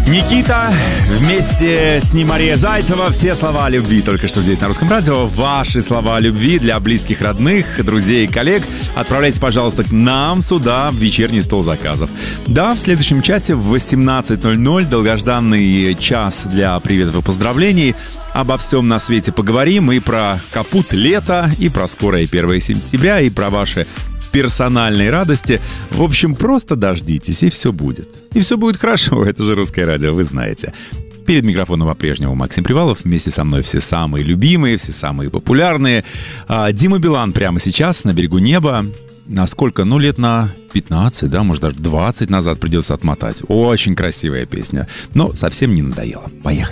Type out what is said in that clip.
Никита, вместе с ним Мария Зайцева. Все слова о любви только что здесь на Русском радио. Ваши слова о любви для близких, родных, друзей и коллег отправляйте, пожалуйста, к нам сюда в вечерний стол заказов. Да, в следующем часе в 18:00 долгожданный час для приветов и поздравлений. Обо всем на свете поговорим. И про капут лета, и про скорое 1 сентября, и про ваши персональной радости. В общем, просто дождитесь, и все будет. И все будет хорошо, это же Русское радио, вы знаете. Перед микрофоном по-прежнему Максим Привалов. Вместе со мной все самые любимые, все самые популярные. Дима Билан прямо сейчас на берегу неба. Насколько? Лет на 15, да, может даже 20 назад придется отмотать. Очень красивая песня, но совсем не надоело. Поехали.